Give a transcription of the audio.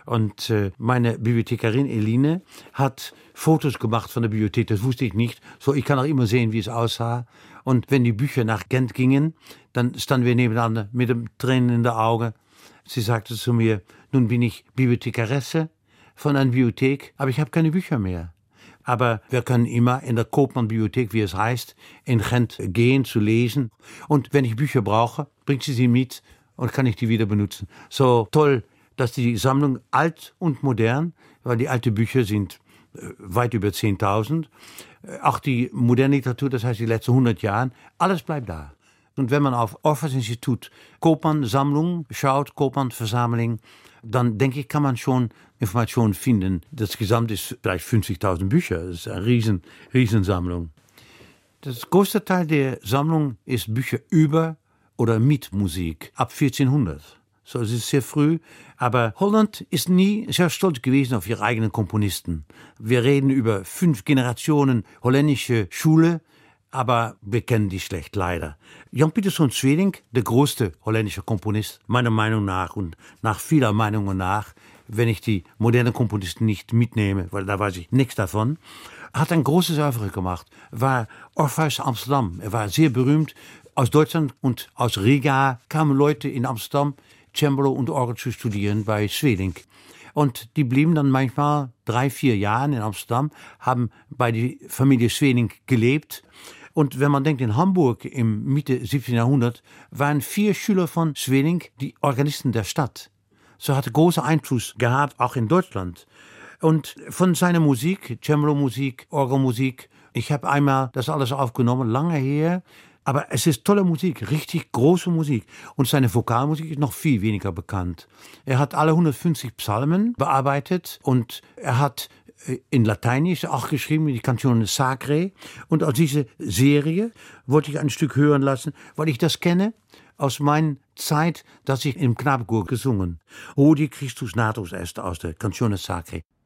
Und meine Bibliothekarin Eline hat Fotos gemacht von der Bibliothek, das wusste ich nicht. So, ich kann auch immer sehen, wie es aussah. Und wenn die Bücher nach Gent gingen, dann standen wir nebeneinander mit dem Tränen in den Augen. Sie sagte zu mir, nun bin ich Bibliothekaresse von einer Bibliothek, aber ich habe keine Bücher mehr. Aber wir können immer in der Koopman-Bibliothek, wie es heißt, in Gent gehen, zu lesen. Und wenn ich Bücher brauche, bringt sie mit und kann ich die wieder benutzen. So toll, dass die Sammlung alt und modern, weil die alten Bücher sind weit über 10.000. Auch die moderne Literatur, das heißt die letzten 100 Jahre, alles bleibt da. Und wenn man auf Orphers Institut Koopman-Sammlung schaut, Koopman-Versammlung, dann denke ich, kann man schon Informationen finden. Das Gesamt ist vielleicht 50.000 Bücher. Das ist eine Riesensammlung. Das größte Teil der Sammlung ist Bücher über oder mit Musik, ab 1400. So, es ist sehr früh, aber Holland ist nie sehr stolz gewesen auf ihre eigenen Komponisten. Wir reden über 5 Generationen holländische Schule, aber wir kennen die schlecht, leider. Jan Pieterszoon Sweelinck, der größte holländische Komponist, meiner Meinung nach und nach vieler Meinungen nach, wenn ich die modernen Komponisten nicht mitnehme, weil da weiß ich nichts davon, hat ein großes Oeuvre gemacht, war Orpheus Amsterdam. Er war sehr berühmt. Aus Deutschland und aus Riga kamen Leute in Amsterdam, Cembalo und Orgel zu studieren bei Sweelinck. Und die blieben dann manchmal 3-4 Jahre in Amsterdam, haben bei der Familie Sweelinck gelebt. Und wenn man denkt, in Hamburg im Mitte 17. Jahrhundert waren 4 Schüler von Sweelinck die Organisten der Stadt. So hatte großen Einfluss gehabt, auch in Deutschland. Und von seiner Musik, Cembalo-Musik, Orgelmusik, ich habe einmal das alles aufgenommen, lange her, aber es ist tolle Musik, richtig große Musik. Und seine Vokalmusik ist noch viel weniger bekannt. Er hat alle 150 Psalmen bearbeitet und er hat in Lateinisch auch geschrieben, die Canzone Sacre. Und aus dieser Serie wollte ich ein Stück hören lassen, weil ich das kenne aus meiner Zeit, dass ich im Knabenchor gesungen. Hodie Christus natus est aus der Canzone Sacre.